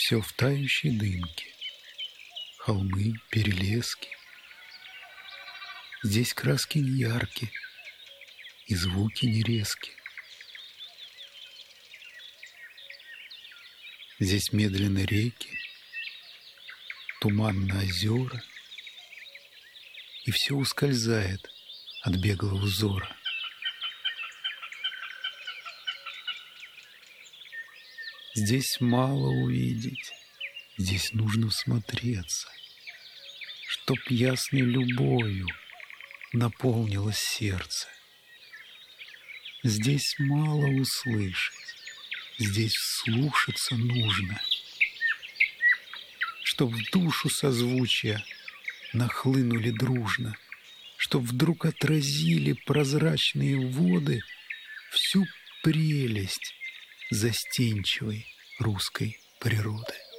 Все в тающей дымке, холмы, перелески. Здесь краски не яркие и звуки не резки. Здесь медленно реки, туманно озера, и все ускользает от беглого взора. Здесь мало увидеть, здесь нужно всмотреться, чтоб ясной любовью наполнилось сердце. Здесь мало услышать, здесь вслушаться нужно, чтоб в душу созвучия нахлынули дружно, чтоб вдруг отразили прозрачные воды всю прелесть застенчивой русской природы.